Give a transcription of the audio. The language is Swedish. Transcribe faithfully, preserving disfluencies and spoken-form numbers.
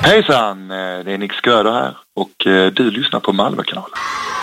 Hejsan, det är Nick Skröder här och du lyssnar på Malmökanalen.